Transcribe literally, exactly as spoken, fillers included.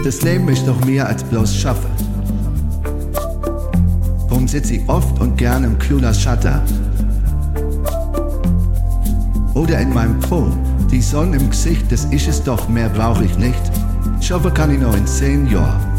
Das Leben ist doch mehr als bloß Schaffe. Drum sitz ich oft und gern im kühler Schatten. Oder in meinem Pool. Die Sonne im Gesicht, das ist es doch, mehr brauch ich nicht. Ich hoffe, kann ich noch in zehn Jahren